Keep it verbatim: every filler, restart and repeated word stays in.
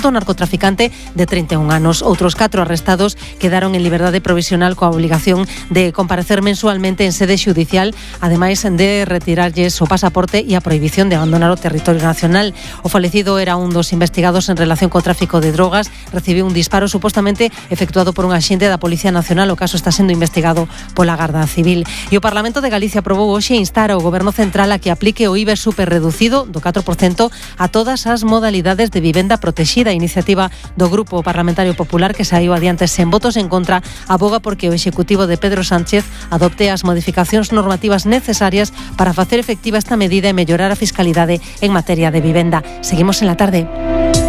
presunto narcotraficante de treinta e un anos. Outros catro arrestados quedaron en liberdade provisional coa obligación de comparecer mensualmente en sede xudicial, ademais de retirarlles o pasaporte e a prohibición de abandonar o territorio nacional. O falecido era un dos investigados en relación co tráfico de drogas. Recibiu un disparo supostamente efectuado por un axente da Policía Nacional. O caso está sendo investigado pola Garda Civil. E o Parlamento de Galicia aprobou hoxe instar ao Goberno Central a que aplique o I V A superreducido do catro por cento a todas as modalidades de vivenda protexida. A iniciativa do Grupo Parlamentario Popular, que saiu adiante sen votos en contra, aboga porque o Executivo de Pedro Sánchez adopte as modificacións normativas necesarias para facer efectiva esta medida e mellorar a fiscalidade en materia de vivenda. Seguimos en la tarde.